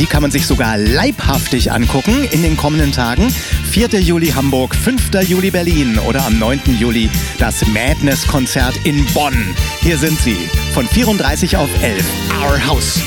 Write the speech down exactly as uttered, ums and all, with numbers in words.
Die kann man sich sogar leibhaftig angucken in den kommenden Tagen. vierter Juli Hamburg, fünfter Juli Berlin oder am neunten Juli das Madness-Konzert in Bonn. Hier sind sie von vierunddreißig auf elf, Our House.